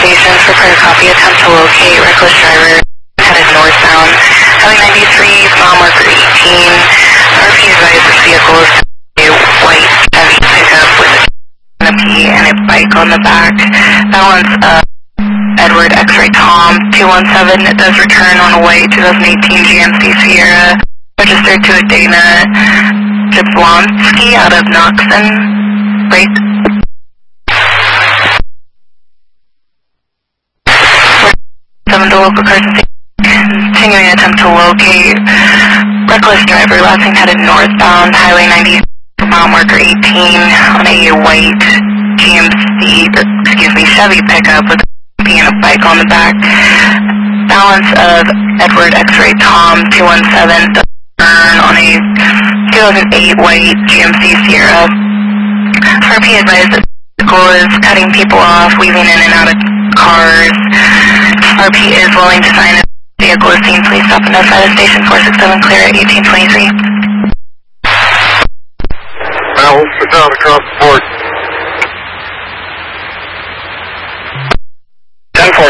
stations, report a copy, attempt to locate reckless driver headed northbound, Highway 93, mile marker 18. RP advised this vehicle is a white Chevy pickup with a canopy and a bike on the back. Balance of Edward X-Ray Tom 217 does return on a white 2018 GMC Sierra registered to a Dana Jablonski out of Knoxon. Break. 7 to local cars and continuing attempt to locate reckless driver last seen headed northbound Highway 90 mile marker 18 on a white Chevy pickup with a bike on the back. Balance of Edward X-Ray Tom 217 does return on a 2008 white GMC Sierra. RP advised that the vehicle is cutting people off, weaving in and out of cars. RP is willing to sign a vehicle is seen. Please stop and notify the station 467 clear at 1823. Now, we'll down across the board. 10-4.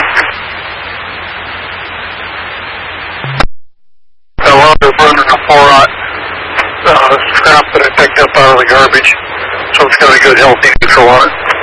That loader running a 4-aught scrap that I picked up out of the garbage, so it's got a good healthy neutral on it.